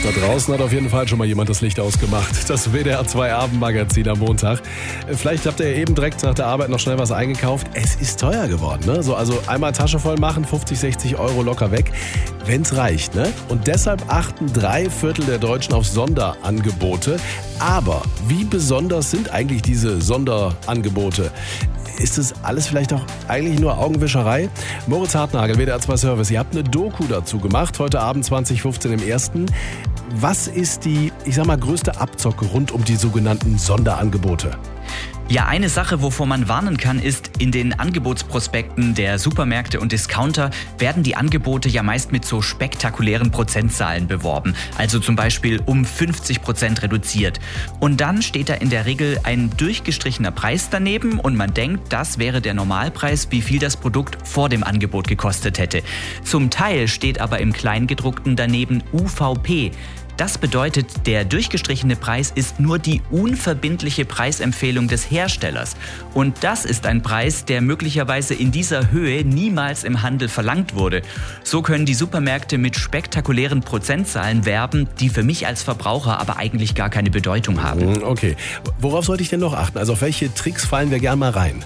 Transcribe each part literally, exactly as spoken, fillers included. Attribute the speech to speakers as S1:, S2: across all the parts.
S1: Da draußen hat auf jeden Fall schon mal jemand das Licht ausgemacht. Das W D R zwei Abendmagazin am Montag. Vielleicht habt ihr ja eben direkt nach der Arbeit noch schnell was eingekauft. Es ist teuer geworden, ne? So, also einmal Tasche voll machen, fünfzig, sechzig Euro locker weg, wenn's reicht, ne? Und deshalb achten drei Viertel der Deutschen auf Sonderangebote. Aber wie besonders sind eigentlich diese Sonderangebote? Ist das alles vielleicht auch eigentlich nur Augenwischerei? Moritz Hartnagel, W D R zwei Service, ihr habt eine Doku dazu gemacht, heute Abend zwanzig fünfzehn im ersten. Was ist die, ich sag mal, größte Abzocke rund um die sogenannten Sonderangebote?
S2: Ja, eine Sache, wovor man warnen kann, ist, in den Angebotsprospekten der Supermärkte und Discounter werden die Angebote ja meist mit so spektakulären Prozentzahlen beworben. Also zum Beispiel um fünfzig Prozent reduziert. Und dann steht da in der Regel ein durchgestrichener Preis daneben und man denkt, das wäre der Normalpreis, wie viel das Produkt vor dem Angebot gekostet hätte. Zum Teil steht aber im Kleingedruckten daneben U V P. Das bedeutet, der durchgestrichene Preis ist nur die unverbindliche Preisempfehlung des Herstellers. Und das ist ein Preis, der möglicherweise in dieser Höhe niemals im Handel verlangt wurde. So können die Supermärkte mit spektakulären Prozentzahlen werben, die für mich als Verbraucher aber eigentlich gar keine Bedeutung haben.
S1: Okay, worauf sollte ich denn noch achten? Also auf welche Tricks fallen wir gern mal rein?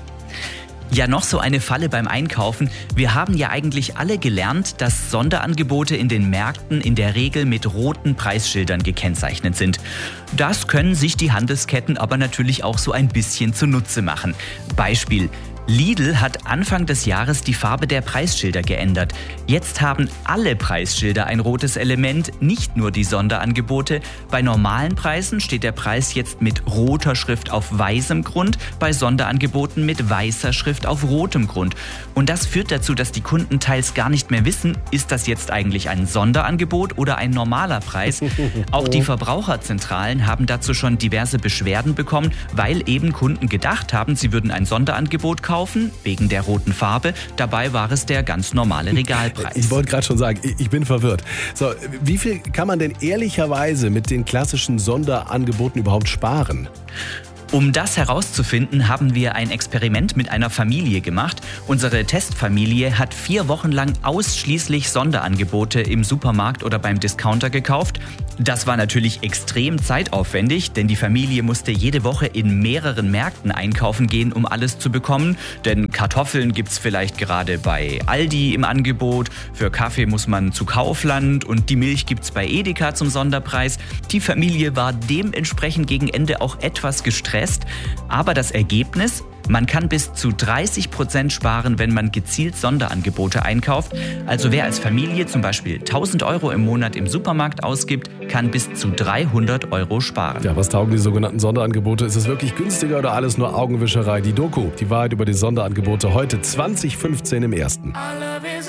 S2: Ja, noch so eine Falle beim Einkaufen. Wir haben ja eigentlich alle gelernt, dass Sonderangebote in den Märkten in der Regel mit roten Preisschildern gekennzeichnet sind. Das können sich die Handelsketten aber natürlich auch so ein bisschen zunutze machen. Beispiel: Lidl hat Anfang des Jahres die Farbe der Preisschilder geändert. Jetzt haben alle Preisschilder ein rotes Element, nicht nur die Sonderangebote. Bei normalen Preisen steht der Preis jetzt mit roter Schrift auf weißem Grund, bei Sonderangeboten mit weißer Schrift auf rotem Grund. Und das führt dazu, dass die Kunden teils gar nicht mehr wissen, ist das jetzt eigentlich ein Sonderangebot oder ein normaler Preis. Auch die Verbraucherzentralen haben dazu schon diverse Beschwerden bekommen, weil eben Kunden gedacht haben, sie würden ein Sonderangebot kaufen, wegen der roten Farbe. Dabei war es der ganz normale Regalpreis.
S1: Ich wollte gerade schon sagen, ich bin verwirrt. So, wie viel kann man denn ehrlicherweise mit den klassischen Sonderangeboten überhaupt sparen?
S2: Um das herauszufinden, haben wir ein Experiment mit einer Familie gemacht. Unsere Testfamilie hat vier Wochen lang ausschließlich Sonderangebote im Supermarkt oder beim Discounter gekauft. Das war natürlich extrem zeitaufwendig, denn die Familie musste jede Woche in mehreren Märkten einkaufen gehen, um alles zu bekommen. Denn Kartoffeln gibt's vielleicht gerade bei Aldi im Angebot, für Kaffee muss man zu Kaufland und die Milch gibt's bei Edeka zum Sonderpreis. Die Familie war dementsprechend gegen Ende auch etwas gestresst. Aber das Ergebnis: Man kann bis zu dreißig Prozent sparen, wenn man gezielt Sonderangebote einkauft. Also wer als Familie zum Beispiel tausend Euro im Monat im Supermarkt ausgibt, kann bis zu dreihundert Euro sparen.
S1: Ja, was taugen die sogenannten Sonderangebote? Ist es wirklich günstiger oder alles nur Augenwischerei? Die Doku, die Wahrheit über die Sonderangebote, heute zwanzig fünfzehn im ersten.